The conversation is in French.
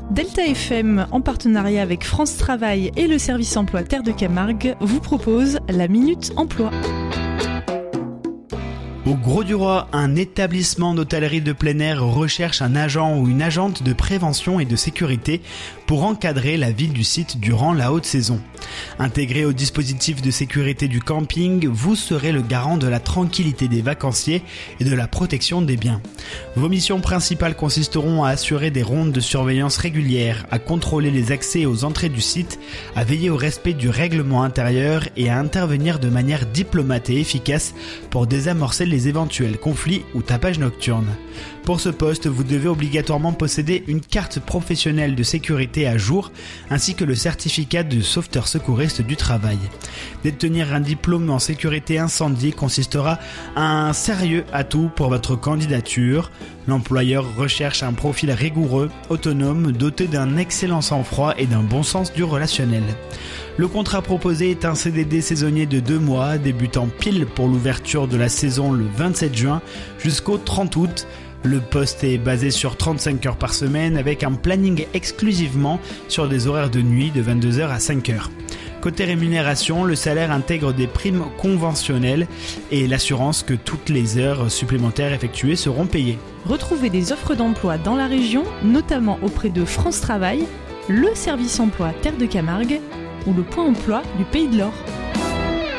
Delta FM, en partenariat avec France Travail et le service emploi Terre de Camargue, vous propose la Minute Emploi. Au Grau-du-Roi, un établissement d'hôtellerie de plein air recherche un agent ou une agente de prévention et de sécurité pour encadrer la vie du site durant la haute saison. Intégré au dispositif de sécurité du camping, vous serez le garant de la tranquillité des vacanciers et de la protection des biens. Vos missions principales consisteront à assurer des rondes de surveillance régulières, à contrôler les accès aux entrées du site, à veiller au respect du règlement intérieur et à intervenir de manière diplomate et efficace pour désamorcer les éventuels conflits ou tapages nocturnes. Pour ce poste, vous devez obligatoirement posséder une carte professionnelle de sécurité à jour ainsi que le certificat de sauveteur secouriste du travail. Détenir un diplôme en sécurité incendie consistera à un sérieux atout pour votre candidature. L'employeur recherche un profil rigoureux, autonome, doté d'un excellent sang-froid et d'un bon sens du relationnel. Le contrat proposé est un CDD saisonnier de 2 mois, débutant pile pour l'ouverture de la saison le 27 juin jusqu'au 30 août. Le poste est basé sur 35 heures par semaine avec un planning exclusivement sur des horaires de nuit de 22h à 5h. Côté rémunération, le salaire intègre des primes conventionnelles et l'assurance que toutes les heures supplémentaires effectuées seront payées. Retrouvez des offres d'emploi dans la région, notamment auprès de France Travail, le service emploi Terre de Camargue ou le point emploi du Pays de l'Or.